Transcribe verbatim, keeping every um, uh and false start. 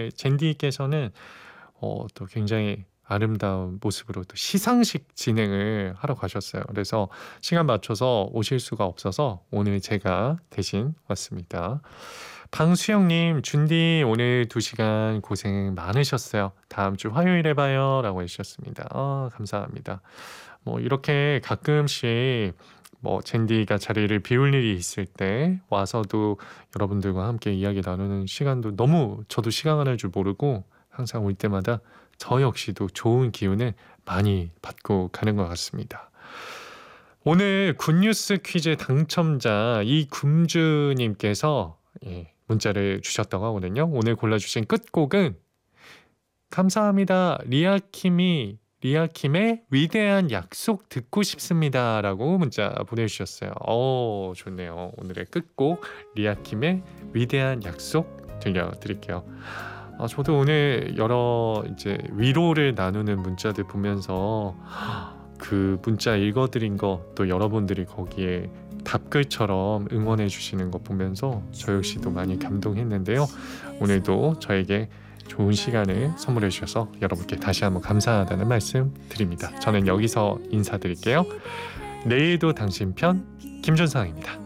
오늘 젠디께서는 어, 또 굉장히 아름다운 모습으로 또 시상식 진행을 하러 가셨어요. 그래서 시간 맞춰서 오실 수가 없어서 오늘 제가 대신 왔습니다. 방수영님, 준디 오늘 두 시간 고생 많으셨어요. 다음 주 화요일에 봐요 라고 해주셨습니다. 아, 감사합니다. 뭐 이렇게 가끔씩 뭐 젠디가 자리를 비울 일이 있을 때 와서도 여러분들과 함께 이야기 나누는 시간도 너무 저도 시간 가는 줄 모르고 항상 올 때마다 저 역시도 좋은 기운을 많이 받고 가는 것 같습니다. 오늘 굿뉴스 퀴즈 당첨자 이금주님께서 예, 문자를 주셨다고 하거든요. 오늘 골라주신 끝곡은 감사합니다. 리아킴이 리아킴의 위대한 약속 듣고 싶습니다 라고 문자 보내주셨어요. 어, 좋네요. 오늘의 끝곡 리아킴의 위대한 약속 들려드릴게요. 아, 저도 오늘 여러 이제 위로를 나누는 문자들 보면서 그 문자 읽어드린 거 또 여러분들이 거기에 답글처럼 응원해 주시는 거 보면서 저 역시도 많이 감동했는데요. 오늘도 저에게 좋은 시간을 선물해 주셔서 여러분께 다시 한번 감사하다는 말씀 드립니다. 저는 여기서 인사드릴게요. 내일도 당신 편 김준상입니다.